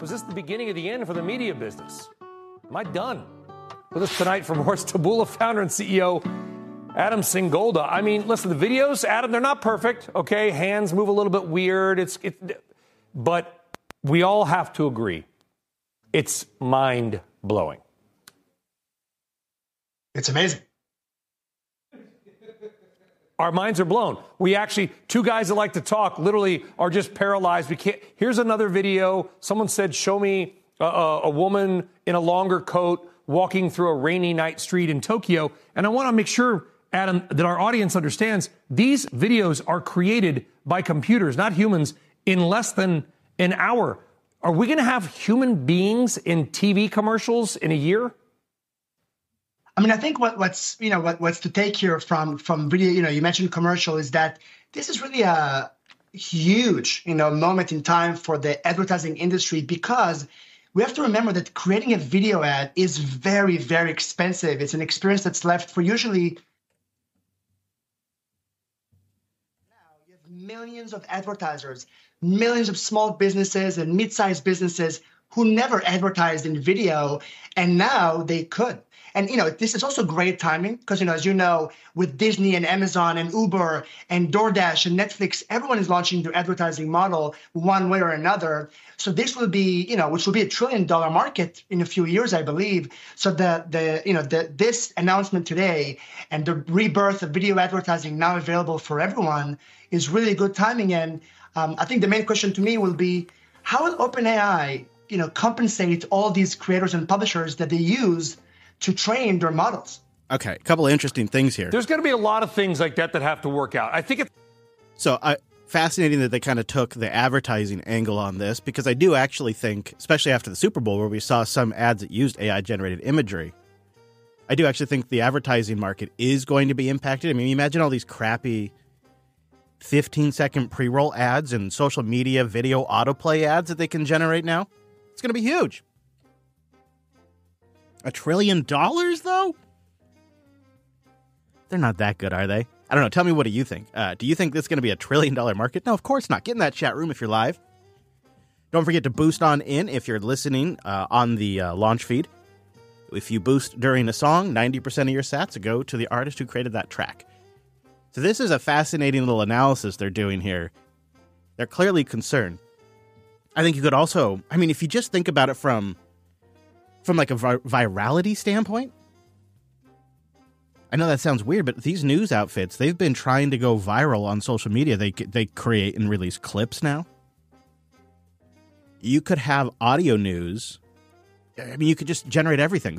Was this the beginning of the end for the media business? Am I done? With us tonight from Horst Taboola, founder and CEO, Adam Singolda. I mean, listen, the videos, Adam, they're not perfect, okay? Hands move a little bit weird. But we all have to agree, it's mind-blowing. It's amazing. Our minds are blown. We actually, two guys that like to talk literally are just paralyzed. We can't. Here's another video. Someone said, show me a woman in a longer coat walking through a rainy night street in Tokyo. And I want to make sure, Adam, that our audience understands these videos are created by computers, not humans, in less than an hour. Are we going to have human beings in TV commercials in a year? I mean, I think what's to take here from video, you mentioned commercial, is that this is really a huge, moment in time for the advertising industry, because we have to remember that creating a video ad is very, very expensive. It's an experience that's left for usually. Now you have millions of advertisers, millions of small businesses and mid-sized businesses who never advertised in video, and now they could. And, this is also great timing because, as you know, with Disney and Amazon and Uber and DoorDash and Netflix, everyone is launching their advertising model one way or another. So this will be, which will be $1 trillion market in a few years, I believe. So this announcement today and the rebirth of video advertising now available for everyone is really good timing. And I think the main question to me will be, how will OpenAI, compensate all these creators and publishers that they use to train their models? Okay, a couple of interesting things here. There's going to be a lot of things like that have to work out. I think it's... So fascinating that they kind of took the advertising angle on this, because I do actually think, especially after the Super Bowl where we saw some ads that used AI-generated imagery, I do actually think the advertising market is going to be impacted. I mean, imagine all these crappy 15-second pre-roll ads and social media video autoplay ads that they can generate now. It's going to be huge. $1 trillion, though? They're not that good, are they? I don't know. Tell me, what do you think? Do you think this is going to be $1 trillion market? No, of course not. Get in that chat room if you're live. Don't forget to boost on in if you're listening on the launch feed. If you boost during a song, 90% of your sats go to the artist who created that track. So this is a fascinating little analysis they're doing here. They're clearly concerned. I think you could also, if you just think about it from like a virality standpoint, I know that sounds weird, but these news outfits, they've been trying to go viral on social media. They create and release clips now. You could have audio news. You could just generate everything.